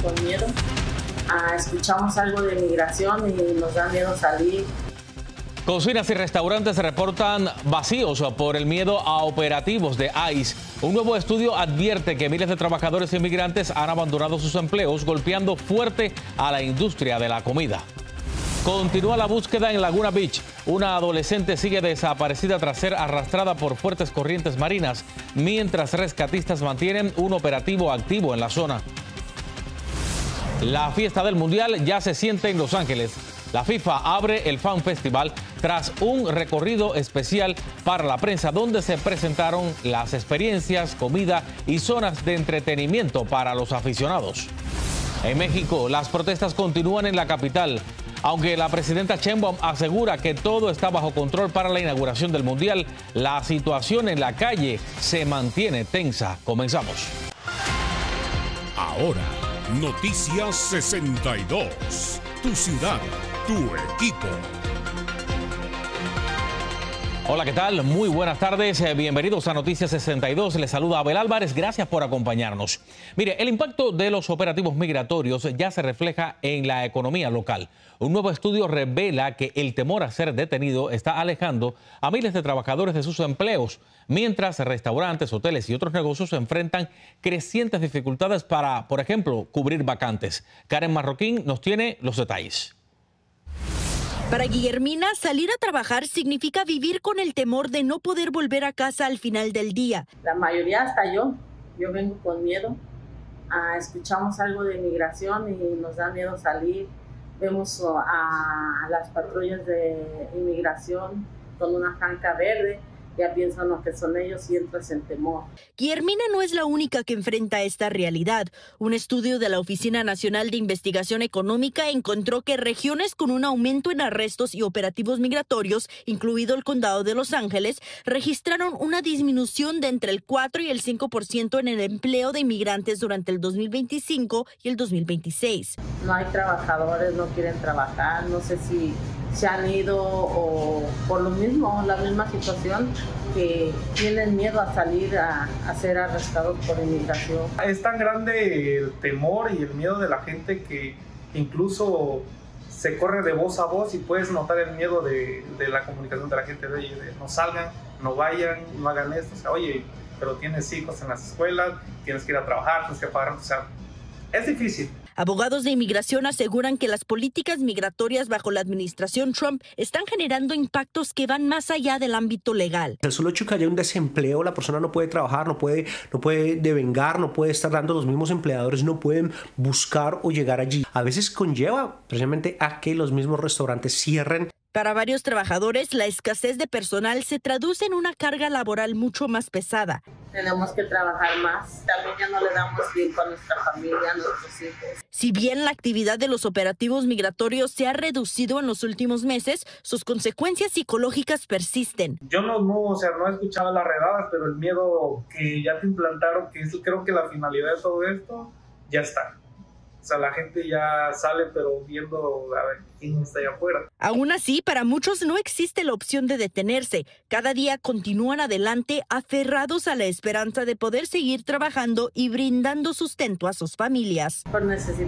con miedo. Escuchamos algo de migración y nos da miedo salir. Cocinas y restaurantes se reportan vacíos por el miedo a operativos de ICE. Un nuevo estudio advierte que miles de trabajadores inmigrantes han abandonado sus empleos, golpeando fuerte a la industria de la comida. Continúa la búsqueda en Laguna Beach. Una adolescente sigue desaparecida tras ser arrastrada por fuertes corrientes marinas, mientras rescatistas mantienen un operativo activo en la zona. La fiesta del Mundial ya se siente en Los Ángeles. La FIFA abre el Fan Festival tras un recorrido especial para la prensa donde se presentaron las experiencias, comida y zonas de entretenimiento para los aficionados. En México, las protestas continúan en la capital. Aunque la presidenta Sheinbaum asegura que todo está bajo control para la inauguración del Mundial, la situación en la calle se mantiene tensa. Comenzamos. Ahora, Noticias 62. Tu ciudad, tu equipo. Hola, ¿qué tal? Muy buenas tardes. Bienvenidos a Noticias 62. Les saluda Abel Álvarez. Gracias por acompañarnos. Mire, el impacto de los operativos migratorios ya se refleja en la economía local. Un nuevo estudio revela que el temor a ser detenido está alejando a miles de trabajadores de sus empleos, mientras restaurantes, hoteles y otros negocios enfrentan crecientes dificultades para, por ejemplo, cubrir vacantes. Karen Marroquín nos tiene los detalles. Para Guillermina, salir a trabajar significa vivir con el temor de no poder volver a casa al final del día. La mayoría, hasta yo vengo con miedo. Escuchamos algo de migración y nos da miedo salir. Vemos a las patrullas de inmigración con una franca verde. Ya piensan lo que son ellos y entras en temor. Guillermina no es la única que enfrenta esta realidad. Un estudio de la Oficina Nacional de Investigación Económica encontró que regiones con un aumento en arrestos y operativos migratorios, incluido el condado de Los Ángeles, registraron una disminución de entre el 4 y el 5% en el empleo de inmigrantes durante el 2025 y el 2026. No hay trabajadores, no quieren trabajar, no sé si se han ido o por lo mismo, la misma situación, que tienen miedo a salir a ser arrestados por inmigración. Es tan grande el temor y el miedo de la gente que incluso se corre de voz a voz y puedes notar el miedo de la comunicación de la gente, de no salgan, no vayan, no hagan esto, o sea, oye, pero tienes hijos en las escuelas, tienes que ir a trabajar, tienes que pagar, o sea, es difícil. Abogados de inmigración aseguran que las políticas migratorias bajo la administración Trump están generando impactos que van más allá del ámbito legal. El solo hecho que haya un desempleo, la persona no puede trabajar, no puede devengar, no puede estar dando, los mismos empleadores no pueden buscar o llegar allí. A veces conlleva precisamente a que los mismos restaurantes cierren. Para varios trabajadores, la escasez de personal se traduce en una carga laboral mucho más pesada. Tenemos que trabajar más. También ya no le damos tiempo a nuestra familia, a nuestros hijos. Si bien la actividad de los operativos migratorios se ha reducido en los últimos meses, sus consecuencias psicológicas persisten. Yo no he escuchado las redadas, pero el miedo que ya te implantaron, que es creo que la finalidad de todo esto, ya está. O sea, la gente ya sale, pero viendo a ver quién está allá afuera. Aún así, para muchos no existe la opción de detenerse. Cada día continúan adelante aferrados a la esperanza de poder seguir trabajando y brindando sustento a sus familias. Por necesidad